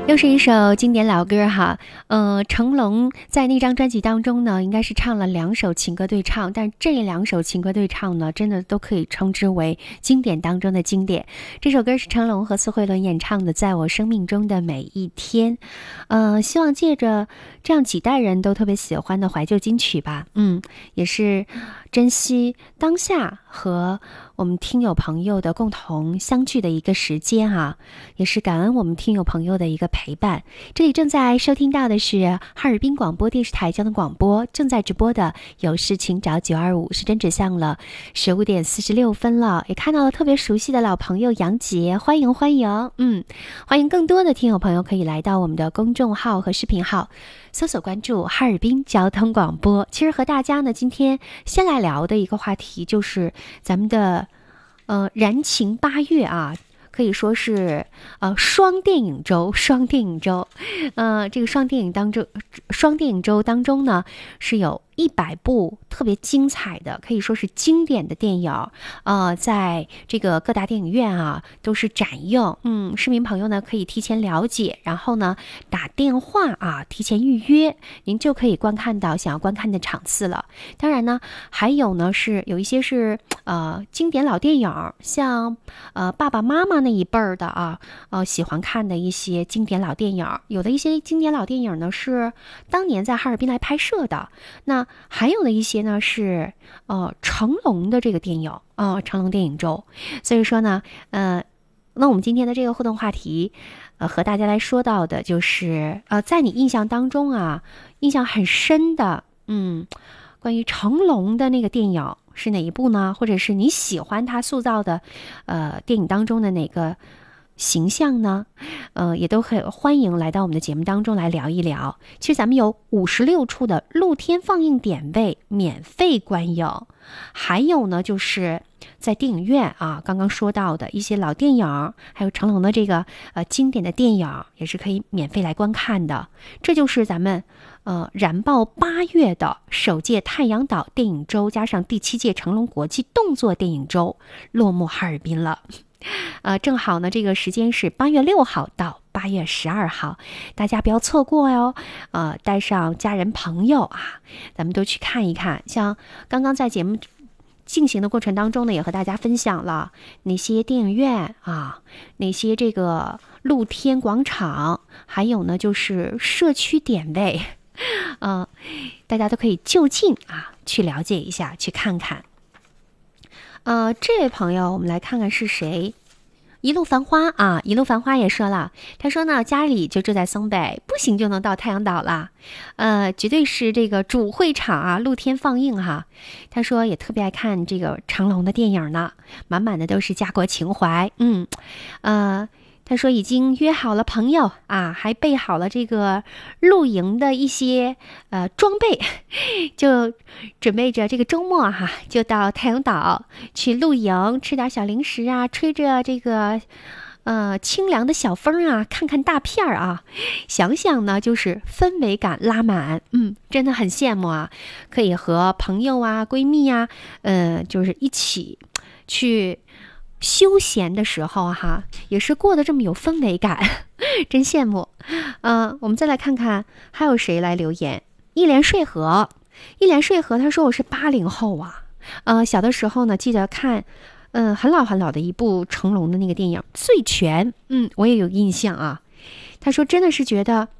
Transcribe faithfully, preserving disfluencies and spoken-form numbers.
又是一首经典老歌哈，呃，成龙在那张专辑当中呢，应该是唱了两首情歌对唱，但这两首情歌对唱呢，真的都可以称之为经典当中的经典。这首歌是成龙和苏慧伦演唱的《在我生命中的每一天》，呃，希望借着这样几代人都特别喜欢的怀旧金曲吧，嗯，也是珍惜当下和我们听友朋友的共同相聚的一个时间啊，也是感恩我们听友朋友的一个陪伴。这里正在收听到的是哈尔滨广播电视台交通广播正在直播的有事请找九二五，时针指向了十五点四十六分了，也看到了特别熟悉的老朋友杨杰，欢迎欢迎，嗯，欢迎更多的听友朋友可以来到我们的公众号和视频号，搜索关注哈尔滨交通广播。其实和大家呢今天先来聊的一个话题就是咱们的呃燃情八月啊，可以说是呃双电影周，双电影周，呃这个双电影当中，双电影周当中呢是有一百部特别精彩的，可以说是经典的电影，呃，在这个各大电影院啊都是展映。嗯，市民朋友呢可以提前了解，然后呢打电话啊提前预约，您就可以观看到想要观看的场次了。当然呢，还有呢是有一些是呃经典老电影，像呃爸爸妈妈那一辈儿的啊，呃喜欢看的一些经典老电影，有的一些经典老电影呢是当年在哈尔滨来拍摄的，那还有的一些呢是呃成龙的这个电影啊、呃，成龙电影周。所以说呢，呃，那我们今天的这个互动话题，呃，和大家来说到的就是呃，在你印象当中啊，印象很深的，嗯，关于成龙的那个电影是哪一部呢？或者是你喜欢他塑造的，呃，电影当中的哪个形象呢？呃，也都很欢迎来到我们的节目当中来聊一聊。其实咱们有五十六处的露天放映点位免费观影，还有呢就是在电影院啊，刚刚说到的一些老电影，还有成龙的这个呃经典的电影，也是可以免费来观看的。这就是咱们呃燃爆八月的首届太阳岛电影周，加上第七届成龙国际动作电影周落幕哈尔滨了。呃，正好呢，这个时间是八月六号到八月十二号，大家不要错过哟。呃，带上家人朋友啊，咱们都去看一看。像刚刚在节目进行的过程当中呢，也和大家分享了哪些电影院啊，哪些这个露天广场，还有呢就是社区点位，呃，大家都可以就近啊去了解一下，去看看。呃，这位朋友，我们来看看是谁。一路繁花啊，一路繁花也说了，他说呢，家里就住在松北，步行就能到太阳岛了，呃，绝对是这个主会场啊，露天放映哈。他说也特别爱看这个成龙的电影呢，满满的都是家国情怀。嗯，呃。他说已经约好了朋友啊，还备好了这个露营的一些呃装备，就准备着这个周末哈、啊，就到太阳岛去露营，吃点小零食啊，吹着这个呃清凉的小风啊，看看大片儿啊，想想呢就是氛围感拉满，嗯，真的很羡慕啊，可以和朋友啊、闺蜜啊，呃，就是一起去休闲的时候哈，也是过得这么有氛围感，真羡慕。嗯、呃，我们再来看看还有谁来留言。一连睡河，一连睡河，他说我是八零后啊，呃，小的时候呢，记得看，嗯、呃，很老很老的一部成龙的那个电影《醉拳》，嗯，我也有印象啊。他说真的是觉得